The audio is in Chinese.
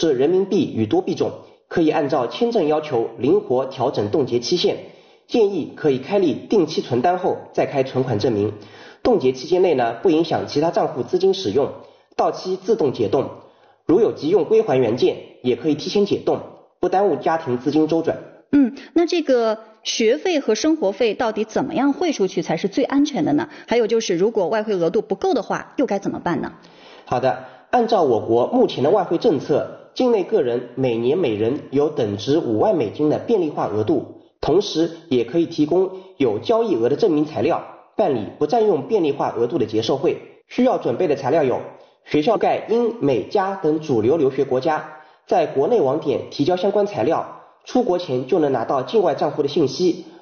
至人民币与多币种，可以按照签证要求灵活调整冻结期限。建议可以开立定期存单后再开存款证明。冻结期间内呢，不影响其他账户资金使用，到期自动解冻。如有急用归还原件，也可以提前解冻，不耽误家庭资金周转。 那这个学费和生活费到底怎么样汇出去才是最安全的呢？还有就是如果外汇额度不够的话，又该怎么办呢？ 好的，按照我国目前的外汇政策，境内个人每年每人有等值5万美金的便利化额度，同时也可以提供有交易额的证明材料，办理不占用便利化额度的结售汇。需要准备的材料有：学校盖英美加等主流留学国家，在国内网点提交相关材料，出国前就能拿到境外账户的信息，